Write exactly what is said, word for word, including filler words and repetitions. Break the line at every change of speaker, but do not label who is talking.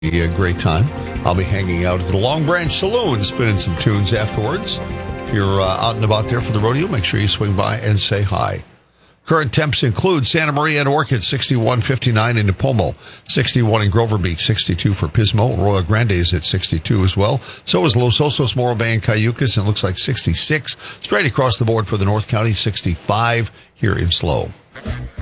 A great time. I'll be hanging out at the Long Branch Saloon, spinning some tunes afterwards. If you're uh, out and about there for the rodeo, make sure you swing by and say hi. Current temps include Santa Maria and Orchid, sixty-one fifty-nine in Nipomo, sixty-one in Grover Beach, sixty-two for Pismo. Royal Grande is at sixty-two as well. So is Los Osos, Morro Bay, and Cayucas, and it looks like sixty-six. Straight across the board for the North County, sixty-five here in Slow.